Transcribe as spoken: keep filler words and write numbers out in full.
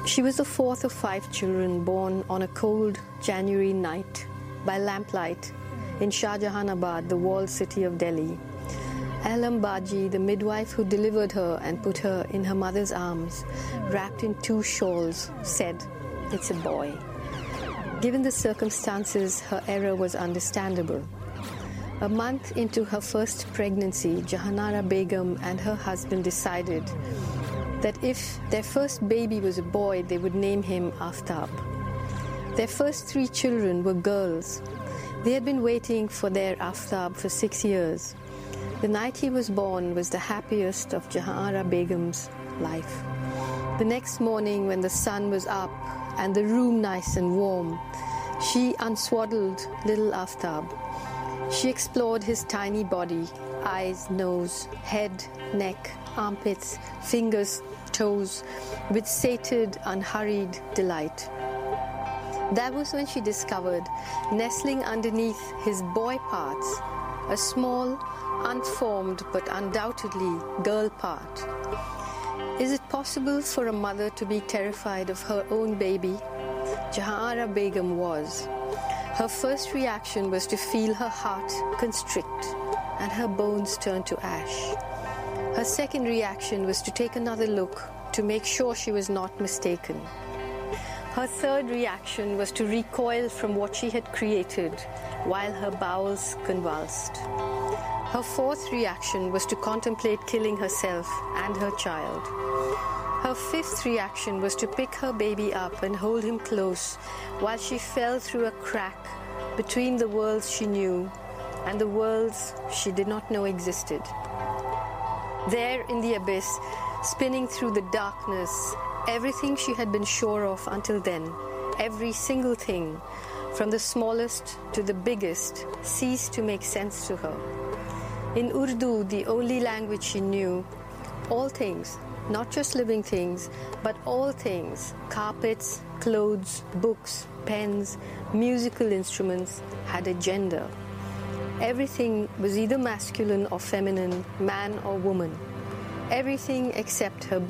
She was the fourth of five children born on a cold January night by lamplight in Shah Jahanabad, the walled city of Delhi. Ahlam Baji, the midwife who delivered her and put her in her mother's arms, wrapped in two shawls, said, "It's a boy." Given the circumstances, her error was understandable. A month into her first pregnancy, Jahanara Begum and her husband decided that if their first baby was a boy, they would name him Aftab. Their first three children were girls. They had been waiting for their Aftab for six years. The night he was born was the happiest of Jahanara Begum's life. The next morning, when the sun was up and the room nice and warm, she unswaddled little Aftab. She explored his tiny body, eyes, nose, head, neck, armpits, fingers, toes, with sated, unhurried delight. That was when she discovered, nestling underneath his boy parts, a small, unformed but undoubtedly girl part. Is it possible for a mother to be terrified of her own baby? Jahanara Begum was. Her first reaction was to feel her heart constrict and her bones turn to ash. Her second reaction was to take another look to make sure she was not mistaken. Her third reaction was to recoil from what she had created while her bowels convulsed. Her fourth reaction was to contemplate killing herself and her child. Her fifth reaction was to pick her baby up and hold him close while she fell through a crack between the worlds she knew and the worlds she did not know existed. There in the abyss, spinning through the darkness, everything she had been sure of until then, every single thing, from the smallest to the biggest, ceased to make sense to her. In Urdu, the only language she knew, all things, not just living things, but all things, carpets, clothes, books, pens, musical instruments, had a gender. Everything was either masculine or feminine, man or woman. Everything except her